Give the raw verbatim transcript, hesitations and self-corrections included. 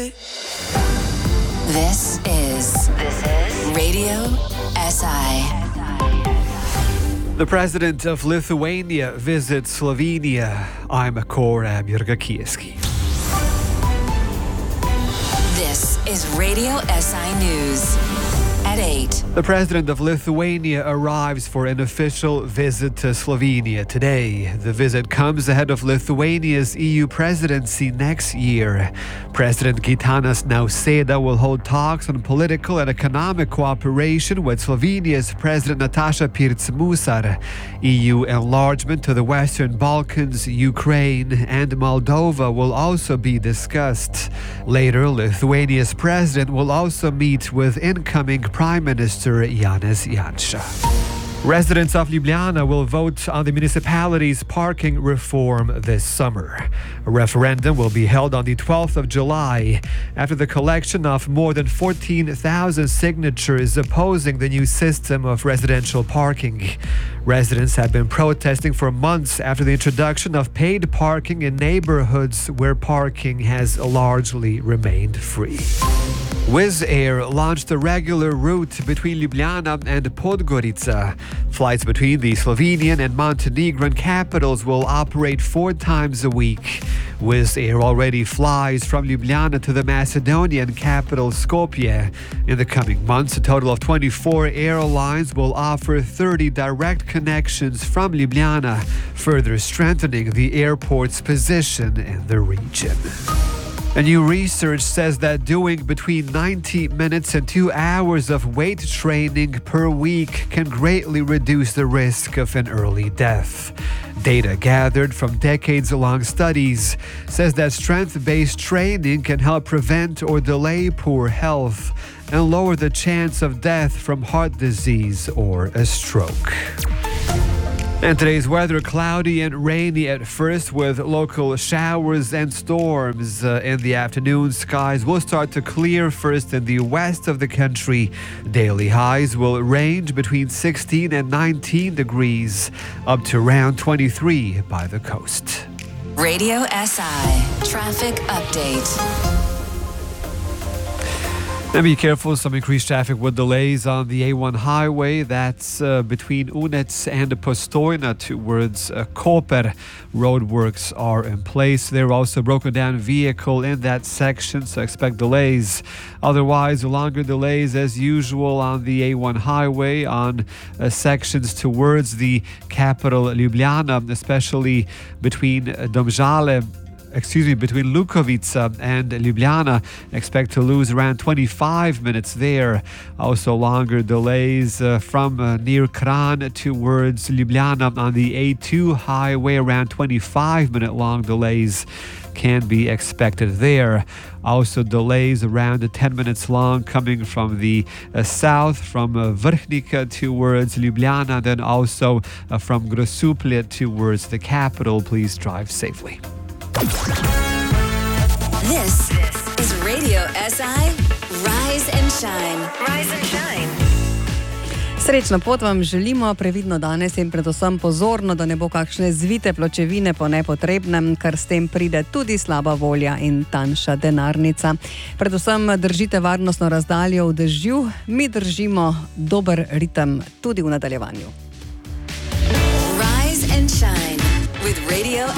Ready? This is This is Radio S I. The president of Lithuania visits Slovenia. I'm Korab Jurgakieski. This is Radio S I News at eight. The president of Lithuania arrives for an official visit to Slovenia today. The visit comes ahead of Lithuania's E U presidency next year. President Gitanas Nausėda will hold talks on political and economic cooperation with Slovenia's President Nataša Pirc-Musar. E U enlargement to the Western Balkans, Ukraine and Moldova will also be discussed. Later, Lithuania's president will also meet with incoming Prime Minister Janez Janša. Residents of Ljubljana will vote on the municipality's parking reform this summer. A referendum will be held on the twelfth of July after the collection of more than fourteen thousand signatures opposing the new system of residential parking. Residents have been protesting for months after the introduction of paid parking in neighborhoods where parking has largely remained free. Wizz Air launched a regular route between Ljubljana and Podgorica. Flights between the Slovenian and Montenegrin capitals will operate four times a week. Wizz Air already flies from Ljubljana to the Macedonian capital Skopje. In the coming months, a total of twenty-four airlines will offer thirty direct connections from Ljubljana, further strengthening the airport's position in the region. A new research says that doing between ninety minutes and two hours of weight training per week can greatly reduce the risk of an early death. Data gathered from decades-long studies says that strength-based training can help prevent or delay poor health and lower the chance of death from heart disease or a stroke. And today's weather, cloudy and rainy at first with local showers and storms. Uh, in the afternoon, skies will start to clear first in the west of the country. Daily highs will range between sixteen and nineteen degrees, up to around twenty-three by the coast. Radio S I Traffic Update. And be careful, some increased traffic with delays on the A one highway. That's uh, between Unec and Postojna towards uh, Koper. Roadworks are in place. There are also broken down vehicle in that section, so expect delays. Otherwise, longer delays as usual on the A one highway on uh, sections towards the capital Ljubljana, especially between uh, Domžale Excuse me, between Lukovica and Ljubljana. Expect to lose around twenty-five minutes there. Also longer delays uh, from uh, near Kran towards Ljubljana on the A two highway. Around twenty-five minute long delays can be expected there. Also delays around ten minutes long coming from the uh, south, from uh, Vrhnika towards Ljubljana, then also uh, from Grosuplje towards the capital. Please drive safely. This is Radio S I Rise and Shine. Rise and Shine. Srečno pot vam želimo, previdno danes in predvsem pozorno, da ne bo kakšne zvite pločevine po nepotrebnem, kar s tem pride tudi slaba volja in tanjša denarnica. Predvsem držite varnostno razdaljo v dežju, mi držimo dober ritem tudi v nadaljevanju. Rise and Shine with Radio